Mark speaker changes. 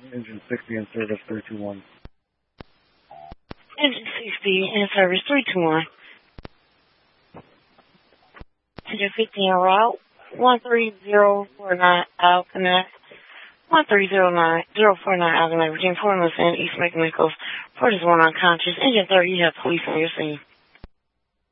Speaker 1: Engine 60 in service 321.
Speaker 2: Engine 60 in service 321. Engine 50 en route 13049 Alcanac. 1309049 Alcanac, Virginia 4 East Macon Coast. Port is 1 unconscious. Engine 30, you have police on your scene.